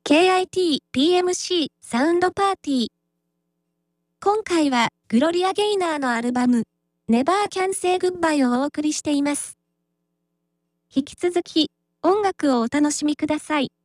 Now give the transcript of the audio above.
KIT PMC サウンドパーティー。今回はグロリア・ゲイナーのアルバム Never Can Say Goodbye をお送りしています。引き続き音楽をお楽しみください。